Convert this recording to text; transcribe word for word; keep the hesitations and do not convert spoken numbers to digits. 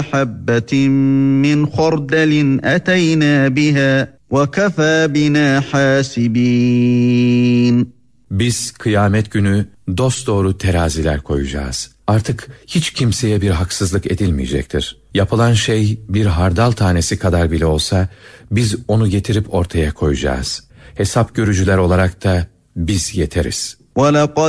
حَبَّةٍ مِّنْ خَرْدَلٍ أَتَيْنَا بِهَا وَكَفَى بِنَا حَاسِبِينَ. Biz kıyamet günü dosdoğru teraziler koyacağız. Artık hiç kimseye bir haksızlık edilmeyecektir. Yapılan şey bir hardal tanesi kadar bile olsa biz onu getirip ortaya koyacağız. Hesap görücüler olarak da biz yeteriz. وَلَقَدْ